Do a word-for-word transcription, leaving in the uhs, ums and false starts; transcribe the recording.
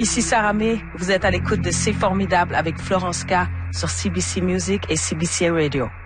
Ici Sarah May, vous êtes à l'écoute de C'est Formidable avec Florence K sur C B C Music et C B C Radio.